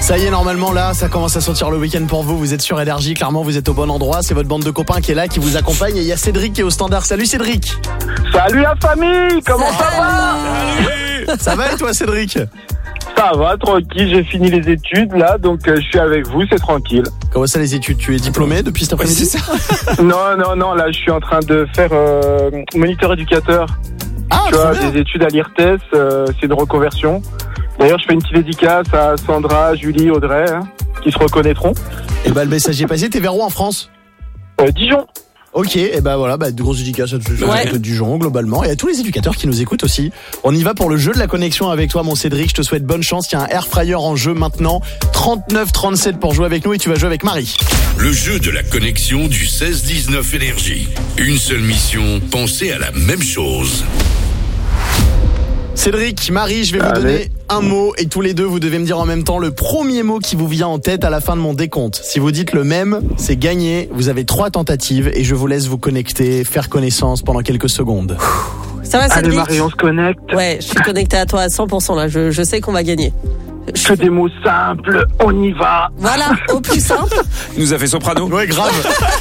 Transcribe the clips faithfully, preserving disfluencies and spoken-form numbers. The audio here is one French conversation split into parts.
Ça y est, normalement là, ça commence à sentir le week-end pour vous. Vous êtes sur Énergie, clairement vous êtes au bon endroit. C'est votre bande de copains qui est là, qui vous accompagne. Et il y a Cédric qui est au standard. Salut Cédric. Salut la famille, comment ça va? Salut. Ça va et toi Cédric? Ça va, tranquille, j'ai fini les études là, donc euh, je suis avec vous, c'est tranquille. Comment ça les études? Tu es diplômé depuis cet après-midi? C'est ça. Non, non, non, là je suis en train de faire euh, moniteur éducateur. Ah, tu vois, bien. des études à l'I R T E S, euh, c'est une reconversion. D'ailleurs, je fais une petite dédicace à Sandra, Julie, Audrey, hein, qui se reconnaîtront. Et bah le message est passé. T'es vers où en France? Euh, Dijon. Ok, et bah voilà, bah, de grosses dédicaces à tous les Ouais. de Dijon globalement et à tous les éducateurs qui nous écoutent aussi. On y va pour le jeu de la connexion avec toi mon Cédric, je te souhaite bonne chance, il y a un air fryer en jeu maintenant, trente-neuf trente-sept pour jouer avec nous et tu vas jouer avec Marie. Le jeu de la connexion du seize dix-neuf Énergie. Une seule mission, penser à la même chose. Cédric, Marie, je vais vous Allez. donner un mot et tous les deux vous devez me dire en même temps le premier mot qui vous vient en tête à la fin de mon décompte. Si vous dites le même, c'est gagné, vous avez trois tentatives et je vous laisse vous connecter, faire connaissance pendant quelques secondes. Ça va, Allez Cédric? Marie, on se connecte. Ouais, je suis connecté à toi à cent pour cent là. Je, je sais qu'on va gagner. Que des mots simples, on y va. Voilà, au plus simple. Il nous a fait Soprano. Ouais, grave.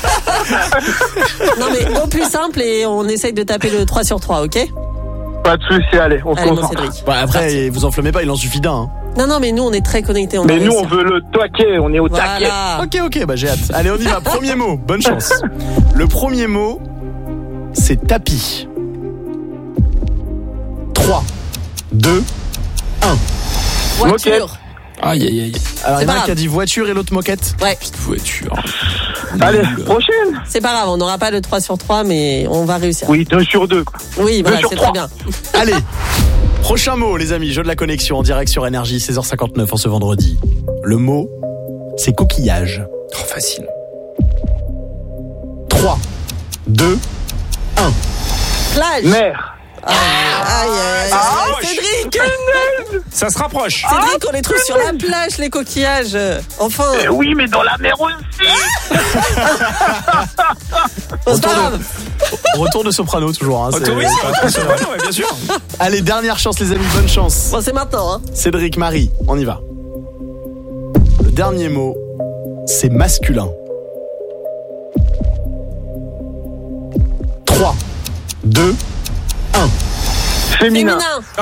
Non mais au plus simple et on essaye de taper le trois sur trois, ok? Pas de soucis, allez, on se Allez, mon concentre. Cédric. Bah, après, vous enflammez pas, il en suffit d'un. Hein. Non, non, mais nous on est très connectés. On Mais va nous, on réussir. veut le taquet, on est au taquet. Voilà. Ok, ok, bah j'ai hâte. Allez, on y va. Premier mot, bonne chance. Le premier mot, c'est tapis. trois, deux, un. Voiture. Aïe, aïe, aïe. Alors, C'est il y en a pas un qui a grave. dit voiture et l'autre moquette. Ouais, Petite voiture. Allez, Nul. prochaine. c'est pas grave, on n'aura pas le trois sur trois, mais on va réussir. Oui, deux sur deux, quoi. Oui, voilà, sur c'est trois. très bien. Allez, prochain mot, les amis. Jeu de la connexion en direct sur Énergie, seize heures cinquante-neuf en ce vendredi. Le mot, c'est coquillage. Trop facile. trois, deux, un. Plage. Mère. Aïe, aïe, aïe, aïe. Cédric Ça se rapproche. Cédric, on les trouve sur la plage, les coquillages. Enfin, Eh oui, mais dans la mer aussi. c'est pas grave. Retour de Soprano toujours. Hein, c'est- Oh, oui, c'est Soprano, ouais, bien sûr. Allez, dernière chance, les amis. Bonne chance. Bon, c'est maintenant, hein. Cédric, Marie, on y va. Le dernier mot, c'est masculin. trois, deux, un. Féminin. Féminin. Ah,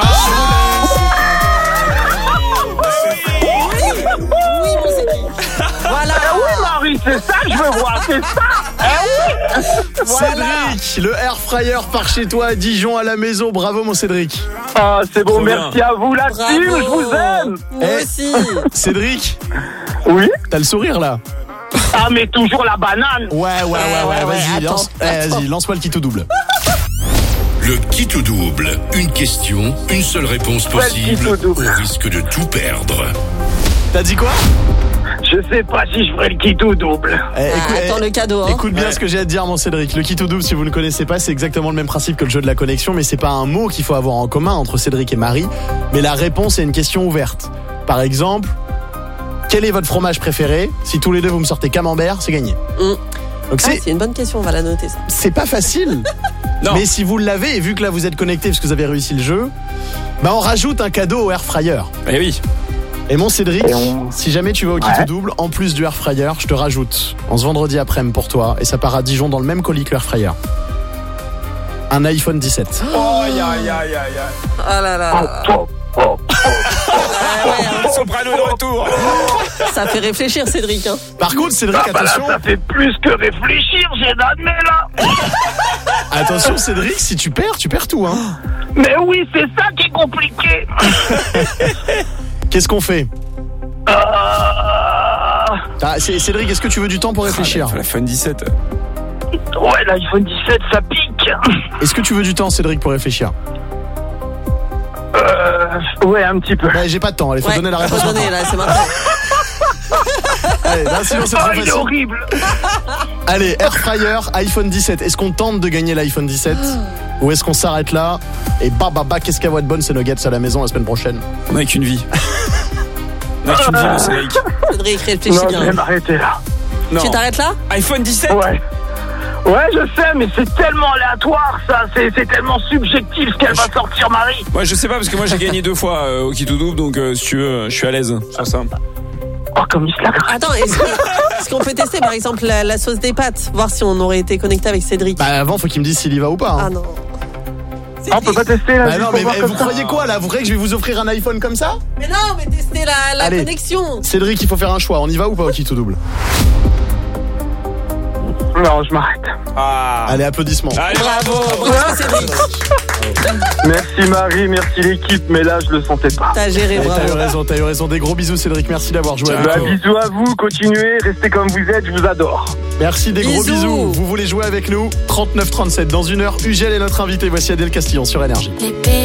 Oui, mon Cédric. Voilà. Eh oui, Marie, c'est ça que je veux voir, c'est ça. Eh oui. Voilà. Cédric, le air fryer par chez toi à Dijon à la maison. Bravo, mon Cédric. Ah, c'est bon, Trop merci bien. à vous, la Bravo. team, je vous aime. Moi Eh. aussi. Cédric, Oui. t'as le sourire là? Ah, mais toujours la banane. Ouais, ouais, ouais, ouais. ouais, ouais, Vas-y, attends, lance, eh, attends. vas-y, lance-moi le qui tout double. Le qui tout double. Une question, une seule réponse Ouais, le qui possible, tout double. au risque de tout perdre. T'as dit quoi? Je sais pas si je ferai le qui tout double. Eh, Ah, écoute, attends eh, le cadeau, hein. Écoute bien Ouais. ce que j'ai à te dire, mon Cédric. Le kit ou double, si vous ne connaissez pas, c'est exactement le même principe que le jeu de la connexion, mais c'est pas un mot qu'il faut avoir en commun entre Cédric et Marie, mais la réponse est une question ouverte. Par exemple, quel est votre fromage préféré? Si tous les deux vous me sortez camembert, c'est gagné. Mm. Donc Ah, c'est, c'est une bonne question, on va la noter ça. c'est pas facile. Non. Mais si vous l'avez, et vu que là vous êtes connectés parce que vous avez réussi le jeu, bah on rajoute un cadeau au air fryer. Eh oui. Et mon Cédric, Et on- si jamais tu vas au kit Ouais. ou double, en plus du air fryer, je te rajoute, en ce vendredi après-midi pour toi, et ça part à Dijon dans le même colis que l'air fryer, un iPhone dix-sept. Oh, aïe, aïe, aïe, aïe. Oh là là. Oh, oh, oh. Ah ouais, Soprano de retour. hein. Ça fait réfléchir, Cédric, hein. Par contre, Cédric, Ah, bah là, attention, ça fait plus que réfléchir, j'ai admis là. attention Cédric, si tu perds, tu perds tout, hein. Mais oui, c'est ça qui est compliqué. Qu'est-ce qu'on fait? Euh... Ah, c'est- Cédric, est-ce que tu veux du temps pour réfléchir? La fin dix-sept. Ouais, l'iPhone dix-sept, ça pique. Est-ce que tu veux du temps, Cédric, pour réfléchir? Euh... Ouais, un petit peu. Bah, j'ai pas de temps, allez, faut Ouais, donner la faut réponse. donner, là, c'est maintenant. Allez, là, sinon c'est Oh, trop il est facile. horrible. Allez, air fryer, iPhone dix-sept. Est-ce qu'on tente de gagner l'iPhone dix-sept? Ou est-ce qu'on s'arrête là? Et bah, bah, bah, qu'est-ce qu'à voix de bonne, c'est nuggets à la maison la semaine prochaine? On a qu'une vie. On a qu'une vie, mon Cédric. Cédric, réfléchis Non, je vais bien. m'arrêter là. Non. Tu t'arrêtes là? iPhone dix-sept. Ouais. Ouais, je sais, mais c'est tellement aléatoire, ça. C'est, c'est tellement subjectif ce qu'elle va sortir, Marie. Moi, je sais pas, parce que moi, j'ai gagné deux fois euh, au Kit ou Double, donc euh, si tu veux, je suis à l'aise sur ça. Oh, comme il se la gratte. Attends, est-ce qu'on, est-ce qu'on peut tester par exemple la, la sauce des pâtes, voir si on aurait été connecté avec Cédric? Bah avant, faut qu'il me dise s'il y va ou pas. hein. Ah non. Ah, on peut pas tester là. Bah juste non, pour mais voir eh, comme vous ça. croyez quoi là? Vous croyez que je vais vous offrir un iPhone comme ça? Mais non, mais tester la, la Allez. connexion. Cédric, il faut faire un choix. On y va ou pas au Kito double? Non, je m'arrête. Ah. Allez, applaudissements. Allez, Bravo, bravo Cédric. Merci Marie, merci l'équipe, mais là je le sentais pas. T'as géré, Eh, T'as eu bravo. raison, t'as eu raison. Des gros bisous, Cédric. Merci d'avoir joué avec Bah, nous. bisous à vous, continuez, restez comme vous êtes, je vous adore. Merci, des gros Bisous. bisous. Vous voulez jouer avec nous? trente-neuf trente-sept. Dans une heure, Ugel est notre invité. Voici Adèle Castillon sur Énergie.